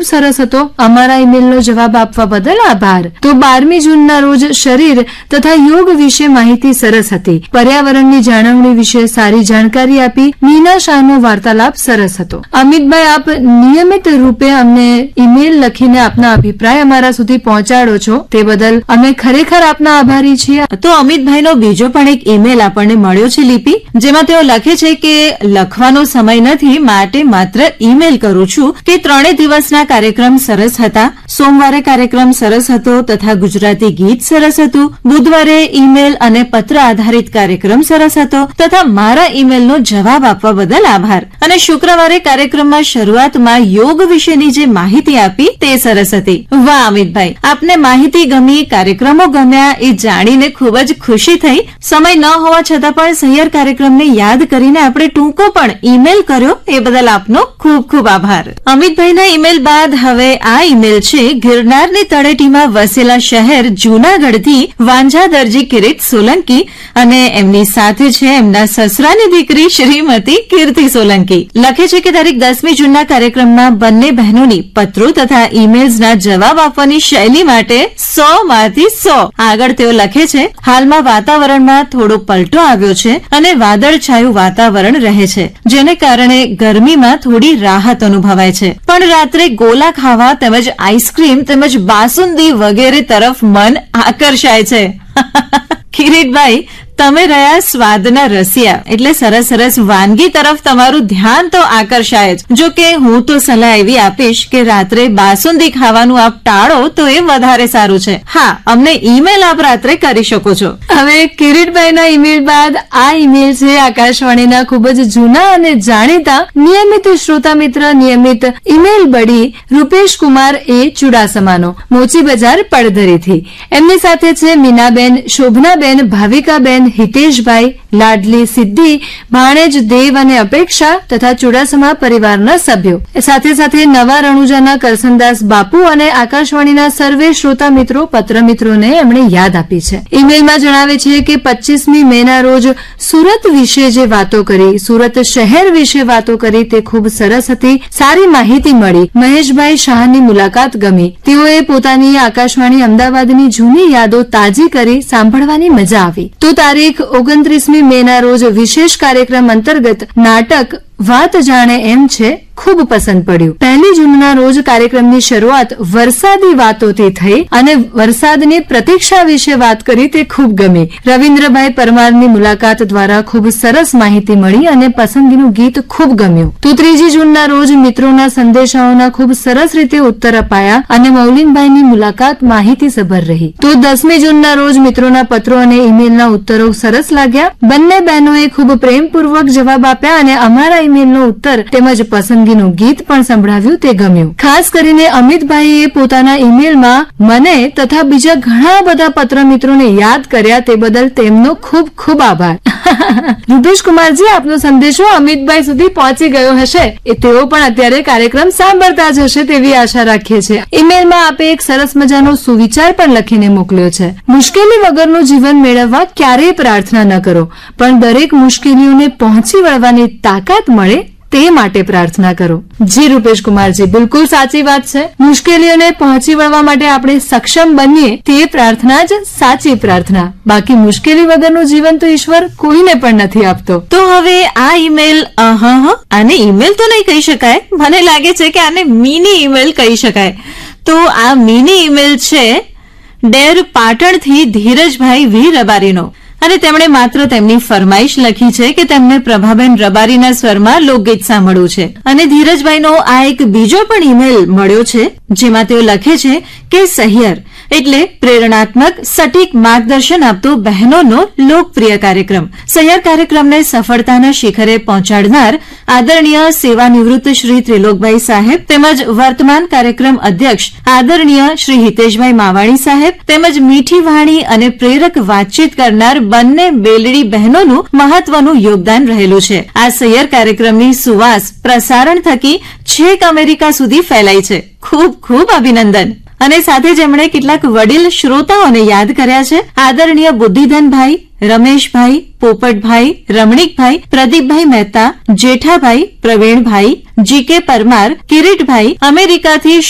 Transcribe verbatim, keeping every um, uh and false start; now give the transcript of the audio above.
ખૂબ સરસ હતો. અમારા ઈમેલનો જવાબ આપવા બદલ આભાર. તો બારમી જૂનના રોજ શરીર તથા યોગ વિશે માહિતી સરસ હતી. પર્યાવરણની જાળવણી વિશે સારી જાણકારી આપી. મીના શાહનો વાર્તાલાપ સરસ હતો. અમિતભાઈ, આપ નિયમિત રૂપે અમને ઈમેલ લખીને આપના અભિપ્રાય અમારા સુધી પહોંચાડો છો તે બદલ અમે ખરેખર આપના આભારી છીએ. તો અમિતભાઈનો બીજો પણ એક ઈમેલ આપણને મળ્યો છે લિપિ, જેમાં તેઓ લખે છે કે લખવાનો સમય નથી માટે માત્ર ઈમેલ કરું છું કે ત્રણેય દિવસના કાર્યક્રમ સરસ હતા. સોમવારે કાર્યક્રમ સરસ હતો તથા ગુજરાતી ગીત સરસ હતું. બુધવારે ઈમેલ અને પત્ર આધારિત કાર્યક્રમ સરસ હતો તથા મારા ઈમેલનો જવાબ આપવા બદલ આભાર. અને શુક્રવારે કાર્યક્રમમાં શરૂઆતમાં યોગ વિશેની જે માહિતી આપી તે સરસ હતી. વાહ અમિતભાઈ, આપને માહિતી ગમી, કાર્યક્રમો ગમ્યા એ જાણીને ખૂબ જ ખુશી થઈ. સમય ન હોવા છતાં પણ સહિયર કાર્યક્રમને યાદ કરીને આપણે ટૂંકો પણ ઈમેલ કર્યો એ બદલ આપનો ખૂબ ખૂબ આભાર. અમિતભાઈના ઈમેલ બાદ હવે આ ઈમેલ છે ગિરનારની તળેટીમાં વસેલા શહેર જૂનાગઢથી વાંઝા દરજી કિરીટ સોલંકી અને એમની સાથે છે એમના સસરાની દીકરી શ્રીમતી કીર્તિ સોલંકી. લખે છે કે તારીખ દસમી જૂનના કાર્યક્રમમાં બંને બહેનોની પત્રો તથા ઈમેલ્સના જવાબ આપવાની શૈલી માટે સો માંથી સો. આગળ તેઓ લખે છે, હાલમાં વાતાવરણમાં થોડો પલટો આવ્યો છે અને વાદળછાયું વાતાવરણ રહે છે, જેને કારણે ગરમીમાં થોડી રાહત અનુભવાય છે. પણ રાત્રે ગોલા ખાવા તેમજ આઈસ્ક્રીમ તેમજ બાસુંદી વગેરે તરફ મન આકર્ષાય છે. કિરીટભાઈ, તમે રહ્યા સ્વાદના રસિયા એટલે સરસ સરસ વાનગી તરફ તમારું ધ્યાન તો આકર્ષાય જ. જો કે હું તો સલાહ એવી આપીશ કે રાત્રે બાસુંદી ખાવાનું આપ ટાળો તો એ વધારે સારું છે. હા, અમને ઈમેલ આપ રાત્રે કરી શકો છો. હવે કિરીટભાઈના ઈમેલ બાદ આ ઈમેલ છે આકાશવાણીના ખૂબ જ જૂના અને જાણીતા નિયમિત શ્રોતા મિત્ર, નિયમિત ઈમેલ બડી રૂપેશ કુમાર એ ચુડાસમાનો, મોચી બજાર પડધરીથી. એમની સાથે છે મીનાબેન, શોભનાબેન, ભાવિકાબેન, હિતેશભાઈ, લાડલી, સિદ્ધિ, ભાણેજ, દેવ અને અપેક્ષા તથા ચુડાસમા પરિવારના સભ્યો. સાથે સાથે નવા રણુજાના કરસનદાસ બાપુ અને આકાશવાણીના સર્વે શ્રોતા મિત્રો, પત્ર મિત્રોને એમણે યાદ આપી છે. ઈમેલમાં જણાવે છે કે પચ્ચીસમી મેના રોજ સુરત વિશે જે વાતો કરી, સુરત શહેર વિશે વાતો કરી તે ખૂબ સરસ હતી. સારી માહિતી મળી. મહેશભાઈ શાહની મુલાકાત ગમી. તેઓએ પોતાની આકાશવાણી અમદાવાદની જૂની યાદો તાજી કરી, સાંભળવાની મજા આવી. તો તારીખ ઓગણત્રીસમી મેના રોજ વિશેષ કાર્યક્રમ અંતર્ગત નાટક વાત જાણે એમ છે ખૂબ પસંદ પડ્યું. પહેલી જૂનના રોજ કાર્યક્રમની શરૂઆત વરસાદી વાતોથી થઈ અને વરસાદની પ્રતીક્ષા વિશે વાત કરી તે ખૂબ ગમી. રવિન્દ્રભાઈ પરમારની મુલાકાત દ્વારા ખૂબ સરસ માહિતી મળી અને પસંદગીનું ગીત ખૂબ ગમ્યું. તો ત્રીજી જૂનના રોજ મિત્રોના સંદેશાઓના ખૂબ સરસ રીતે ઉત્તર અપાયા અને મૌલિનભાઈની મુલાકાત માહિતીસભર રહી. તો દસમી જૂનના રોજ મિત્રોના પત્રો અને ઈમેલના ઉત્તરો સરસ લાગ્યા. બંને બહેનોએ ખૂબ પ્રેમપૂર્વક જવાબ આપ્યા અને અમારા ઈમેલનો ઉત્તર તેમજ પસંદગી નું ગીત પણ સંભળાવ્યું તે ગમ્યું. ખાસ કરીને અમિતભાઈએ પોતાના ઈમેલમાં મને તથા બીજા ઘણા બધા પત્ર મિત્રોને યાદ કર્યા તે બદલ તેમનો ખૂબ ખૂબ આભાર. રૂપેશ કુમારજી, આપનો સંદેશો અમિતભાઈ સુધી પહોંચી ગયો હશે. એ તેઓ પણ અત્યારે કાર્યક્રમ સાંભળતા જ હશે તેવી આશા રાખીએ છીએ. ઈમેલમાં આપે એક સરસ મજાનો સુવિચાર પણ લખીને મોકલ્યો છે. મુશ્કેલી વગરનું જીવન મેળવવા ક્યારેય પ્રાર્થના ન કરો, પણ દરેક મુશ્કેલીઓને પહોંચી વળવાની તાકાત મળે તે માટે પ્રાર્થના કરો. જી રૂપેશ કુમારજી, બિલકુલ સાચી વાત છે. મુશ્કેલીઓને પહોંચી વળવા માટે આપણે સક્ષમ બનીએ તે પ્રાર્થના જ સાચી પ્રાર્થના. બાકી મુશ્કેલી વગરનું જીવન તો ઈશ્વર કોઈને પણ નથી આપતો. તો હવે આ ઈમેલ, આને ઈમેલ તો નહીં કહી શકાય, મને લાગે છે કે આને મિની ઈમેલ કહી શકાય. તો આ મિની ઈમેલ છે ડેર પાટણથી ધીરજભાઈ વી રબારીનો અને તેમણે માત્ર તેમની ફરમાઈશ લખી છે કે તેમને પ્રભાબેન રબારીના સ્વરમાં લોકગીત સાંભળવું છે. અને ધીરજભાઈનો આ એક બીજો પણ ઈમેલ મળ્યો છે જેમાં તેઓ લખે છે કે સહિયર એટલે પ્રેરણાત્મક સટીક માર્ગદર્શન આપતો બહેનોનો લોકપ્રિય કાર્યક્રમ. સહિયર કાર્યક્રમને સફળતાના શિખરે પહોંચાડનાર આદરણીય સેવાનિવૃત્ત શ્રી ત્રિલોકભાઈ સાહેબ તેમજ વર્તમાન કાર્યક્રમ અધ્યક્ષ આદરણીય શ્રી હિતેશભાઈ માવાણી સાહેબ તેમજ મીઠી વાણી અને પ્રેરક વાતચીત કરનાર બંને બેલડી બહેનોનું મહત્વનું યોગદાન રહેલું છે. આ સહિયર કાર્યક્રમની સુવાસ પ્રસારણ થકી છેક અમેરિકા સુધી ફેલાઈ છે. ખૂબ ખૂબ અભિનંદન. અને સાથે જ એમણે કેટલાક વડીલ શ્રોતાઓને યાદ કર્યા છે. આદરણીય બુદ્ધિધનભાઈ, રમેશભાઈ, પોપટભાઈ, રમણીકભાઈ, પ્રદીપભાઈ મહેતા, જેઠાભાઈ, પ્રવીણભાઈ, જી કે પરમાર, કિરીટભાઈ, અમેરિકાથી